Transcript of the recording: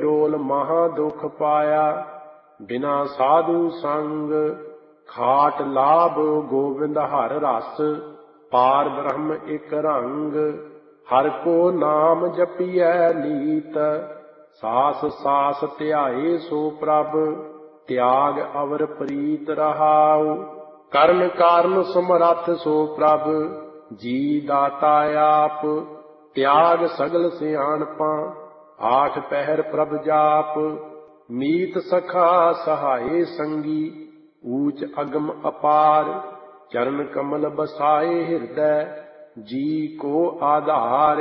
ਡੋਲ ਮਹਾ ਦੁਖ ਪਾਇਆ। ਬਿਨਾ ਸਾਧੂ ਸੰਗ ਖਾਟ ਲਾਭ ਗੋਬਿੰਦ ਹਰ ਰਸ। ਪਾਰ ਬ੍ਰਹਮ ਇਕ ਰੰਗ ਹਰ ਕੋ ਨਾਮ ਜਪੀਐ ਨੀਤ। ਸਾਸ ਸਾਸ ਧਿਆਏ ਸੋ ਪ੍ਰਭ ਤਿਆਗ ਅਵਰ ਪ੍ਰੀਤ ਰਹਾਉ। ਕਰਨ ਕਾਰਨ ਸਮਰੱਥ ਸੋ ਪ੍ਰਭ ਜੀ ਦਾਤਾ ਆਪ। ਤਿਆਗ ਸਗਲ ਸਿਆਣਪਾਂ ਆਠ ਪਹਿਰ ਪ੍ਰਭ ਜਾਪ। ਮੀਤ ਸਖਾ ਸਹਾਏ ਸੰਗੀ ਊਚ ਅਗਮ ਅਪਾਰ। ਚਰਨ ਕਮਲ ਬਸਾਏ ਹਿਰਦੈ ਜੀ ਕੋ ਆਧਾਰ।